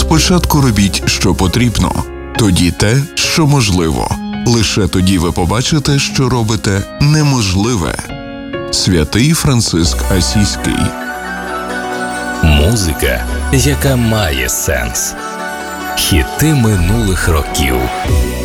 Спочатку робіть, що потрібно, тоді те, що можливо. Лише тоді ви побачите, що робите неможливе. Святий Франциск Асійський. Музика, яка має сенс. Хіти минулих років.